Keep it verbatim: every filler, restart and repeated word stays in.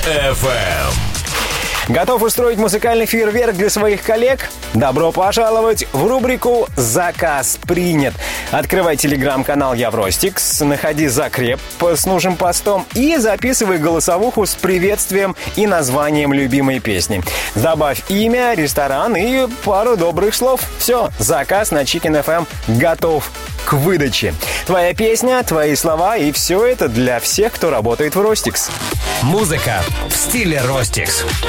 эф эм. Готов устроить музыкальный фейерверк для своих коллег? Добро пожаловать в рубрику «Заказ принят». Открывай телеграм-канал Евростикс, находи закреп с нужным постом и записывай голосовуху с приветствием и названием любимой песни. Добавь имя, ресторан и пару добрых слов. Все, заказ на Chicken эф эм готов к выдаче. Твоя песня, твои слова и все это для всех, кто работает в Ростикс. Музыка в стиле Ростикс.